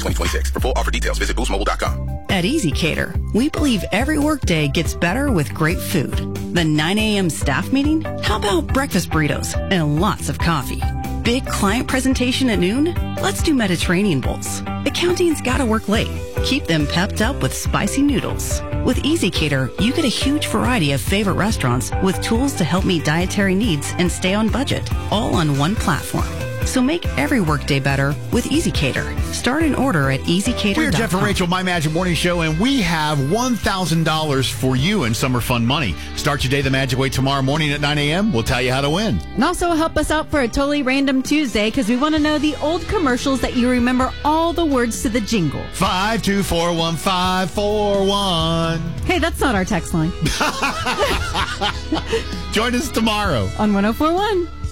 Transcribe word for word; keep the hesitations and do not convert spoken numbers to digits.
twenty twenty-six. For full offer details, visit boost mobile dot com. At EasyCater, we believe every workday gets better with great food. The nine a.m. staff meeting? How about breakfast burritos and lots of coffee? Big client presentation at noon? Let's do Mediterranean bowls. Accounting's gotta work late. Keep them pepped up with spicy noodles. With EasyCater, you get a huge variety of favorite restaurants with tools to help meet dietary needs and stay on budget, all on one platform. So make every workday better with EasyCater. Start an order at easy cater dot com. We're Jeff and Rachel, My Magic Morning Show, and we have one thousand dollars for you in Summer Fun Money. Start your day the Magic Way tomorrow morning at nine a.m. We'll tell you how to win. And also help us out for a totally random Tuesday because we want to know the old commercials that you remember all the words to the jingle. five two four one five four one. Hey, that's not our text line. Join us tomorrow on one oh four one.